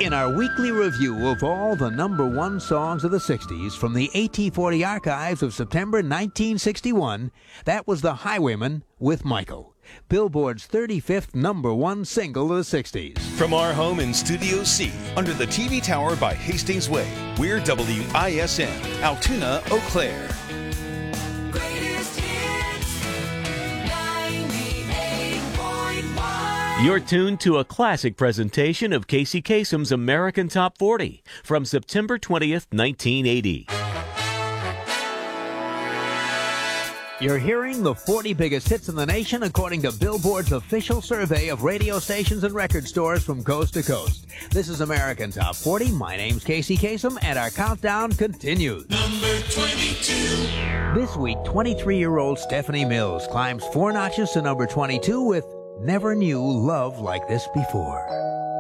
In our weekly review of all the number one songs of the 60s from the AT40 archives of September 1961, that was The Highwayman with Michael, Billboard's 35th number one single of the 60s. From our home in Studio C, under the TV tower by Hastings Way, we're WISN, Altoona, Eau Claire. You're tuned to a classic presentation of Casey Kasem's American Top 40 from September 20th, 1980. You're hearing the 40 biggest hits in the nation according to Billboard's official survey of radio stations and record stores from coast to coast. This is American Top 40. My name's Casey Kasem, and our countdown continues. Number 22. This week, 23-year-old Stephanie Mills climbs 4 notches to number 22 with Never Knew Love Like This Before.